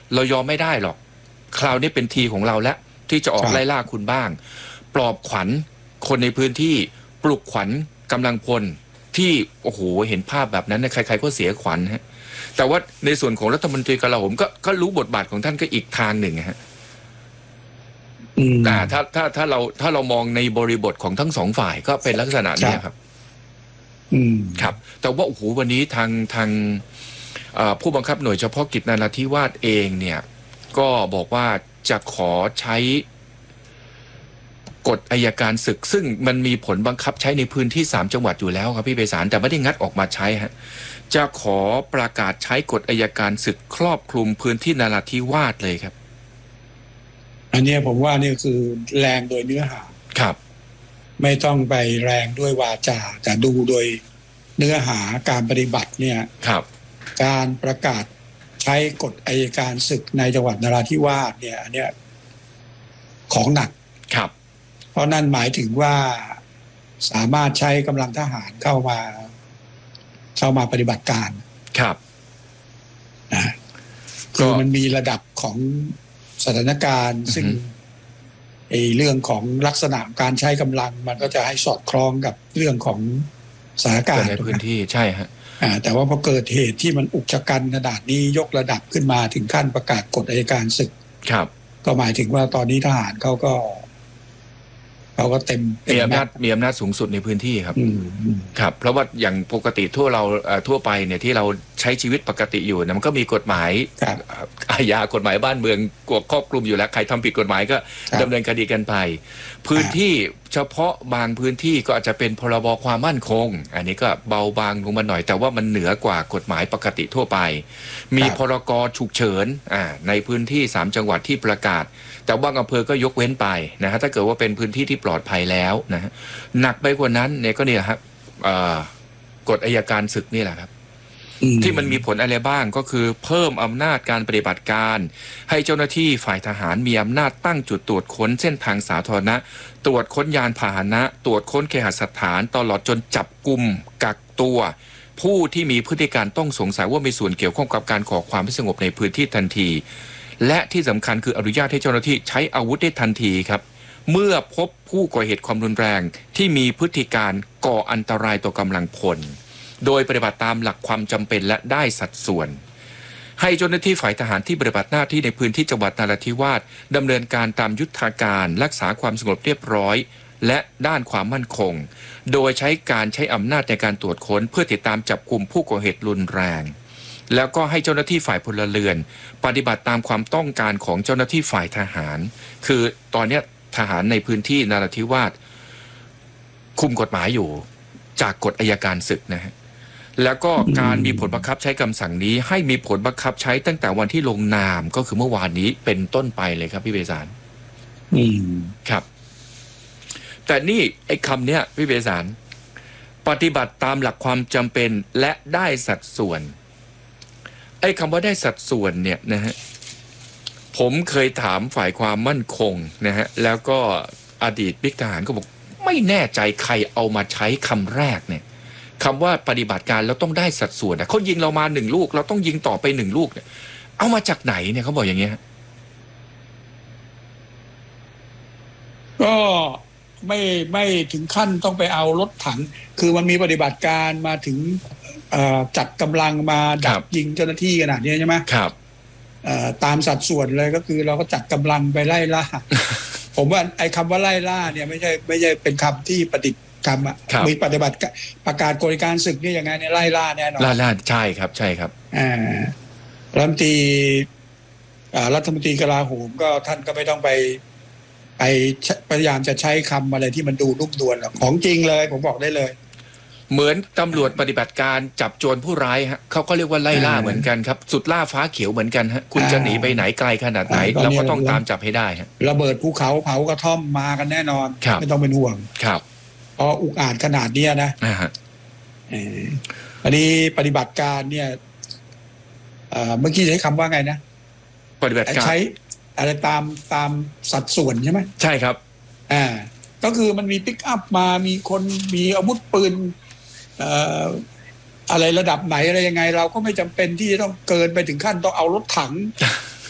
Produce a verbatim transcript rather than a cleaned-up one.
เรายอมไม่ได้หรอกคราวนี้เป็นทีของเราแล้วที่จะออกไล่ล่าคุณบ้างปลอบขวัญคนในพื้นที่ปลุกขวัญกำลังพลที่โอ้โหเห็นภาพแบบนั้นใครๆก็เสียขวัญฮะแต่ว่าในส่วนของรัฐมนตรีกลาโหมก็ก็รู้บทบาทของท่านก็อีกทางหนึ่งฮะแต่ถ้าถ้าถ้าเราถ้าเรามองในบริบทของทั้งสองฝ่ายก็เป็นลักษณะนี้ครับอืมครับแต่ว่าโอ้โหวันนี้ทางทางผู้บังคับหน่วยเฉพาะกิจนราธิวาสเองเนี่ยก็บอกว่าจะขอใช้กฎอัยการศึกซึ่งมันมีผลบังคับใช้ในพื้นที่สามจังหวัดอยู่แล้วครับพี่ไพศาลแต่ไม่ได้งัดออกมาใช้ฮะจะขอประกาศใช้กฎอัยการศึกครอบคลุมพื้นที่นราธิวาสเลยครับอันนี้ผมว่านี่คือแรงโดยเนื้อหาครับไม่ต้องไปแรงด้วยวาจาแต่ดูโดยเนื้อหาการปฏิบัติเนี่ยครับการประกาศใช้กฎอัยการศึกในจังหวัดนราธิวาสเนี่ยอันเนี้ยของหนักครับเพราะนั่นหมายถึงว่าสามารถใช้กำลังทหารเข้ามาเข้ามาปฏิบัติการครับนะคือมันมีระดับของสถานการณ์ซึ่งไอ้เรื่องของลักษณะการใช้กำลังมันก็จะให้สอดคล้องกับเรื่องของสถานการณ์ในพื้นที่ใช่ฮะแต่ว่าพอเกิดเหตุที่มันอุกชะกันขนาดนี้ยกระดับขึ้นมาถึงขั้นประกาศกฎอัยการศึกครับก็หมายถึงว่าตอนนี้ทหารเขาก็เขาก็เต็มมีอำนาจมีอำนาจสูงสุดในพื้นที่ครับครับเพราะว่าอย่างปกติทั่วเราทั่วไปเนี่ยที่เราใช้ชีวิตปกติอยู่เนี่ยมันก็มีกฎหมายอาญากฎหมายบ้านเมืองกวบครอบคลุมอยู่แล้วใครทำผิดกฎหมายก็ดำเนินคดีกันไปพื้นที่เฉพาะบางพื้นที่ก็อาจจะเป็นพรบความมั่นคงอันนี้ก็เบาบางลงมาหน่อยแต่ว่ามันเหนือกว่ากฎหมายปกติทั่วไปมีพรกฉุกเฉินอ่าในพื้นที่สามจังหวัดที่ประกาศแต่บางอำเภอก็ยกเว้นไปนะฮะถ้าเกิดว่าเป็นพื้นที่ที่ปลอดภัยแล้วนะฮะหนักไปกว่านั้นเนี่ยก็เนี่ยครับกฎอัยการศึกนี่แหละครับที่มันมีผลอะไรบ้างก็คือเพิ่มอำนาจการปฏิบัติการให้เจ้าหน้าที่ฝ่ายทหารมีอำนาจตั้งจุดตรวจค้นเส้นทางสาธารณะตรวจค้นยานพาหนะตรวจค้นเคหสถานตลอดจนจับกุมกักตัวผู้ที่มีพฤติการต้องสงสัยว่ามีส่วนเกี่ยวข้องกับการก่อความไม่สงบในพื้นที่ทันทีและที่สำคัญคืออนุญาตให้เจ้าหน้าที่ใช้อาวุธได้ทันทีครับเมื่อพบผู้ก่อเหตุความรุนแรงที่มีพฤติการก่ออันตรายต่อกำลังพลโดยปฏิบัติตามหลักความจำเป็นและได้สัดส่วนให้เจ้าหน้าที่ฝ่ายทหารที่ปฏิบัติหน้าที่ในพื้นที่จังหวัดนราธิวาสดำเนินการตามยุทธการรักษาความสงบเรียบร้อยและด้านความมั่นคงโดยใช้การใช้อำนาจในการตรวจค้นเพื่อติดตามจับกุมผู้ก่อเหตุรุนแรงแล้วก็ให้เจ้าหน้าที่ฝ่ายพลเรือนปฏิบัติตามความต้องการของเจ้าหน้าที่ฝ่ายทหารคือตอนนี้ทหารในพื้นที่นราธิวาสคุมกฎหมายอยู่จากกฎอัยการศึกนะฮะแล้วก็การมีผลบังคับใช้คำสั่งนี้ให้มีผลบังคับใช้ตั้งแต่วันที่ลงนามก็คือเมื่อวานนี้เป็นต้นไปเลยครับพี่เบสารอืมครับแต่นี่ไอ้คำเนี้ยพี่เบสารปฏิบัติตามหลักความจำเป็นและได้สัดส่วนไอ้คำว่าได้สัดส่วนเนี่ยนะฮะผมเคยถามฝ่ายความมั่นคงนะฮะแล้วก็อดีตบิ๊กทหารก็บอกไม่แน่ใจใครเอามาใช้คำแรกเนี่ยคำว่าปฏิบัติการแล้วต้องได้สัดส่วนนะเขายิงเรามาหนึ่งลูกเราต้องยิงต่อไปหนึ่งลูกเนี่ยเอามาจากไหนเนี่ยเขาบอกอย่างเงี้ยก็ไม่ไม่ถึงขั้นต้องไปเอารถถังคือมันมีปฏิบัติการมาถึงจัดกำลังมาดักยิงเจ้าหน้าที่ขนาดนี้ใช่ไหมครับตามสัดส่วนเลยก็คือเราก็จัดกำลังไปไล่ล่า ผมว่าไอ้คำว่าไล่ล่าเนี่ยไม่ใช่ไม่ใช่เป็นคำที่ประดิษฐ์คำอ่ะมีปฏิบัติประกาศกฎการศึกนี่ยังไงเนี่ยไล่ล่าแน่นอนไล่ล่าใช่ครับใช่ครับอ่ารัฐมนตรีรัฐมนตรีกลาโหมก็ท่านก็ไม่ต้องไปไปพยายามจะใช้คำอะไรที่มันดูนุ่มนวลหรอกของจริงเลยผมบอกได้เลยเหมือนตำรวจปฏิบัติการจับโจรผู้ร้ายฮะเขาก็เรียกว่าไล่ล่าเหมือนกันครับสุดล่าฟ้าเขียวเหมือนกันฮะคุณจะหนีไปไหนไกลขนาดไหนเราก็ต้องตามจับให้ได้ฮะระเบิดภูเขาเผากระท่อมมากันแน่นอนไม่ต้องเป็นห่วงครับเพราะอุกอาจขนาดนี้นะอันนี้ปฏิบัติการเนี่ยเมื่อกี้ใช้คำว่าไงนะปฏิบัติการใช้อะไรตามตามสัดส่วนใช่ไหมใช่ครับอ่าก็คือมันมีปิกอัพมามีคนมีอาวุธปืนอะไรระดับไหนอะไรยังไงเราก็ไม่จำเป็นที่จะต้องเกินไปถึงขั้นต้องเอารถถัง